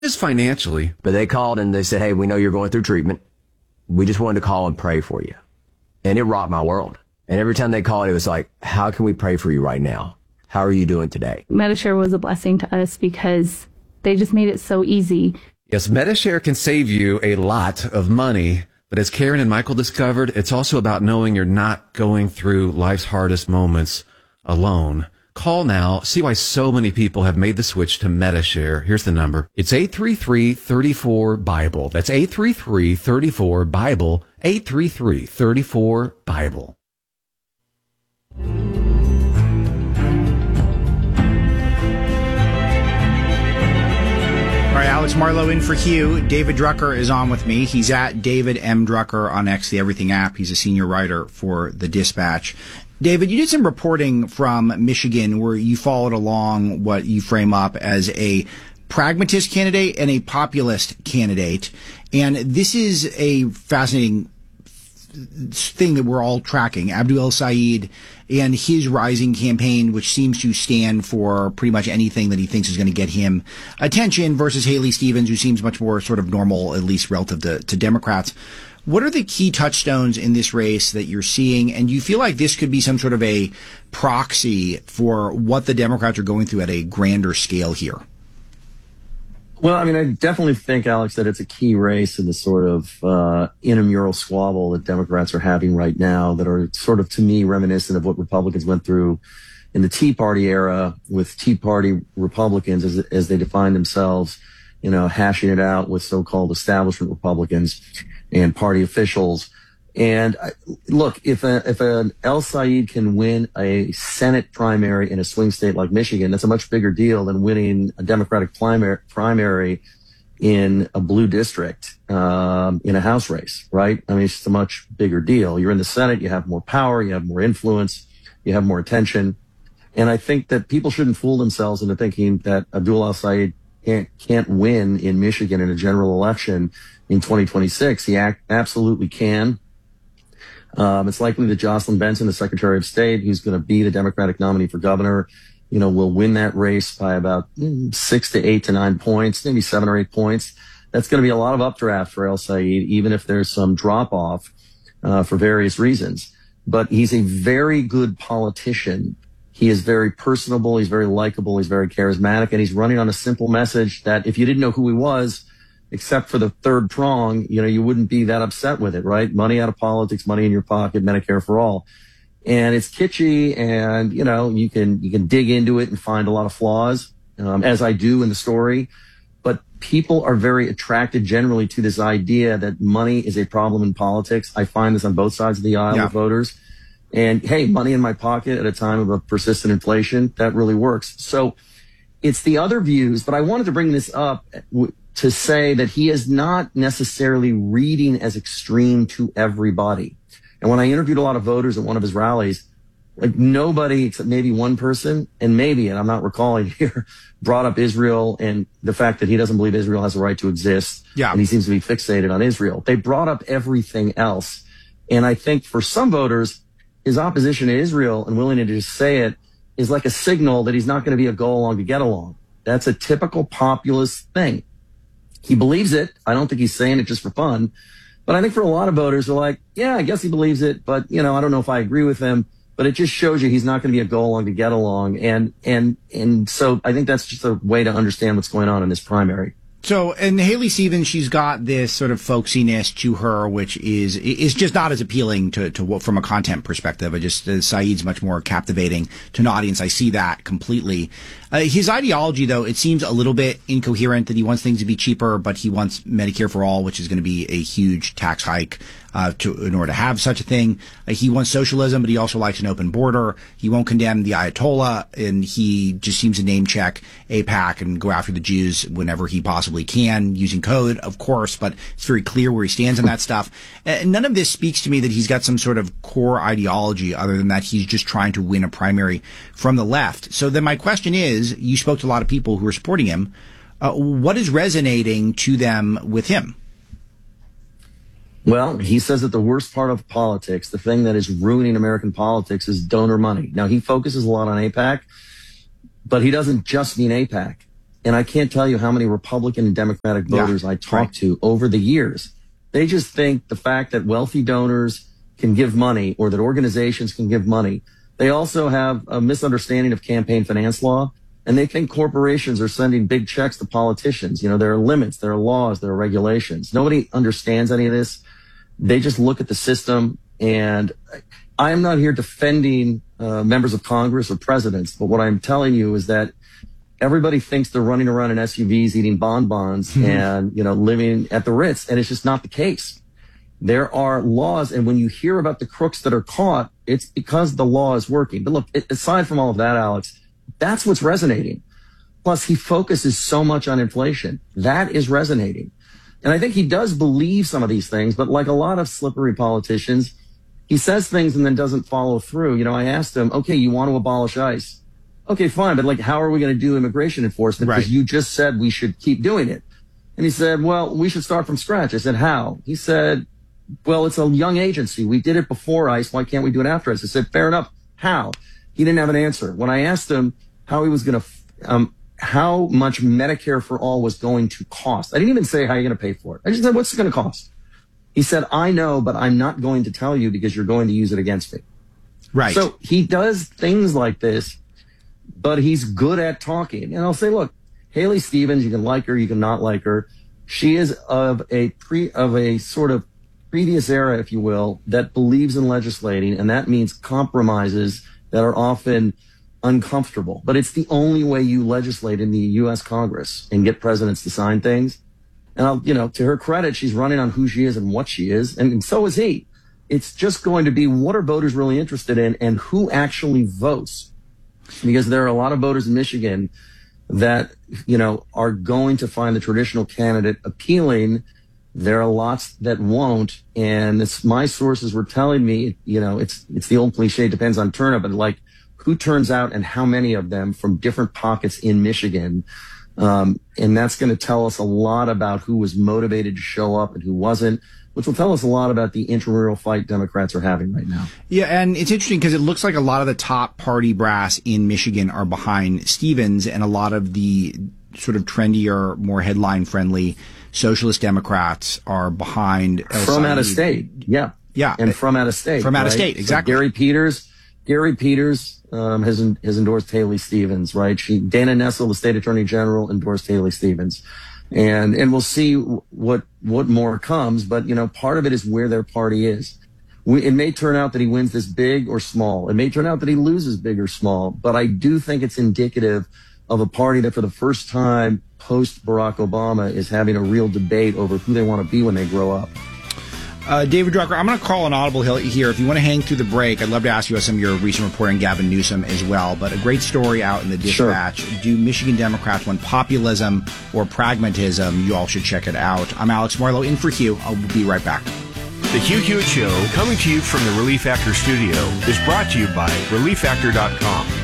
Just financially. But they called and they said, hey, we know you're going through treatment. We just wanted to call and pray for you. And it rocked my world. And every time they called, it was like, how can we pray for you right now? How are you doing today? Medi-Share was a blessing to us because they just made it so easy. Yes, Medi-Share can save you a lot of money. But as Karen and Michael discovered, it's also about knowing you're not going through life's hardest moments alone. Call now. See why so many people have made the switch to Medi-Share. Here's the number. It's 833-34-BIBLE. That's 833-34-BIBLE. 833-34-BIBLE. All right, Alex Marlow in for Hugh. David Drucker is on with me. He's at David M. Drucker on X, the Everything app. He's a senior writer for The Dispatch. David, you did some reporting from Michigan where you followed along what you frame up as a pragmatist candidate and a populist candidate. And this is a fascinating thing that we're all tracking. Abdul El-Sayed and his rising campaign, which seems to stand for pretty much anything that he thinks is going to get him attention, versus Haley Stevens, who seems much more sort of normal, at least relative to Democrats. What are the key touchstones in this race that you're seeing? And do you feel like this could be some sort of a proxy for what the Democrats are going through at a grander scale here? Well, I mean, I definitely think, Alex, that it's a key race in the sort of intramural squabble that Democrats are having right now that are sort of, to me, reminiscent of what Republicans went through in the Tea Party era with Tea Party Republicans as they define themselves, you know, hashing it out with so-called establishment Republicans and party officials. And look, if an El-Sayed can win a Senate primary in a swing state like Michigan, that's a much bigger deal than winning a Democratic primary in a blue district, in a House race, right? I mean, it's just a much bigger deal. You're in the Senate, you have more power, you have more influence, you have more attention. And I think that people shouldn't fool themselves into thinking that Abdul El-Sayed can't win in Michigan in a general election in 2026. He absolutely can. It's likely that Jocelyn Benson, the Secretary of State, who's going to be the Democratic nominee for governor, you know, will win that race by about 6 to 8 to 9 points, maybe 7 or 8 points. That's going to be a lot of updraft for El-Sayed, even if there's some drop off for various reasons. But he's a very good politician. He is very personable. He's very likable. He's very charismatic, and he's running on a simple message that if you didn't know who he was, except for the third prong, you know, you wouldn't be that upset with it, right? Money out of politics, money in your pocket, Medicare for all. And it's kitschy, and, you know, you can dig into it and find a lot of flaws, as I do in the story. But people are very attracted generally to this idea that money is a problem in politics. I find this on both sides of the aisle with voters. And hey, money in my pocket at a time of a persistent inflation, that really works. So it's the other views, but I wanted to bring this up to say that he is not necessarily reading as extreme to everybody. And when I interviewed a lot of voters at one of his rallies, like nobody except maybe one person, and I'm not recalling here, brought up Israel and the fact that he doesn't believe Israel has a right to exist. Yeah. And he seems to be fixated on Israel. They brought up everything else. And I think for some voters, his opposition to Israel and willingness to just say it is like a signal that he's not going to be a go along to get along. That's a typical populist thing. He believes it. I don't think he's saying it just for fun. But I think for a lot of voters, they're like, yeah, I guess he believes it, but, you know, I don't know if I agree with him. But it just shows you he's not going to be a go along to get along. And so I think that's just a way to understand what's going on in this primary. So, and Haley Stevens, she's got this sort of folksiness to her, which is just not as appealing to what from a content perspective. Saeed's much more captivating to an audience. I see that completely. His ideology, though, it seems a little bit incoherent that he wants things to be cheaper, but he wants Medicare for all, which is going to be a huge tax hike in order to have such a thing. He wants socialism, but he also likes an open border. He won't condemn the Ayatollah, and he just seems to name check AIPAC and go after the Jews whenever he possibly can, using code, of course, but it's very clear where he stands on that stuff. And none of this speaks to me that he's got some sort of core ideology other than that he's just trying to win a primary from the left. So then my question is, you spoke to a lot of people who are supporting him. What is resonating to them with him? Well, he says that the worst part of politics, the thing that is ruining American politics, is donor money. Now, he focuses a lot on AIPAC, but he doesn't just mean AIPAC. And I can't tell you how many Republican and Democratic voters I talked to over the years. They just think the fact that wealthy donors can give money or that organizations can give money. They also have a misunderstanding of campaign finance law, and they think corporations are sending big checks to politicians. You know, there are limits, there are laws, there are regulations. Nobody understands any of this. They just look at the system, and I am not here defending members of Congress or presidents, but what I'm telling you is that everybody thinks they're running around in SUVs eating bonbons and, you know, living at the Ritz, and it's just not the case. There are laws, and when you hear about the crooks that are caught, it's because the law is working. But look, aside from all of that, Alex, that's what's resonating. Plus, he focuses so much on inflation. That is resonating. And I think he does believe some of these things, but like a lot of slippery politicians, he says things and then doesn't follow through. You know, I asked him, okay, you want to abolish ICE. Okay, fine, but like, how are we going to do immigration enforcement? Because you just said we should keep doing it. And he said, well, we should start from scratch. I said, how? He said, well, it's a young agency. We did it before ICE. Why can't we do it after ICE? I said, fair enough. How? He didn't have an answer. When I asked him how he was going to, how much Medicare for all was going to cost, I didn't even say how you're going to pay for it. I just said, what's it going to cost? He said, I know, but I'm not going to tell you because you're going to use it against me. Right. So he does things like this, but he's good at talking. And I'll say, look, Haley Stevens, you can like her, you can not like her. She is of a sort of previous era, if you will, that believes in legislating, and that means compromises that are often uncomfortable. But it's the only way you legislate in the U.S. Congress and get presidents to sign things. And I'll, you know, to her credit, she's running on who she is and what she is, and so is he. It's just going to be what are voters really interested in and who actually votes. Because there are a lot of voters in Michigan that, you know, are going to find the traditional candidate appealing. There are lots that won't. And my sources were telling me, you know, it's the old cliche, depends on turnout, but like who turns out and how many of them from different pockets in Michigan. And that's going to tell us a lot about who was motivated to show up and who wasn't, which will tell us a lot about the intramural fight Democrats are having right now. Yeah, and it's interesting because it looks like a lot of the top party brass in Michigan are behind Stevens, and a lot of the sort of trendier, more headline-friendly socialist Democrats are behind from out of state. Yeah, and from out of state. From out of state, exactly. So Gary Peters has endorsed Haley Stevens, right? Dana Nessel, the state attorney general, endorsed Haley Stevens. And we'll see what more comes, but you know, part of it is where their party is. It may turn out that he wins this big or small. It may turn out that he loses big or small, but I do think it's indicative of a party that for the first time post Barack Obama is having a real debate over who they want to be when they grow up. David Drucker, I'm going to call an audible here. If you want to hang through the break, I'd love to ask you about some of your recent reporting, Gavin Newsom as well. But a great story out in the Dispatch. Sure. Do Michigan Democrats want populism or pragmatism? You all should check it out. I'm Alex Marlowe, in for Hugh. I'll be right back. The Hugh Hewitt Show, coming to you from the Relief Factor studio, is brought to you by ReliefFactor.com.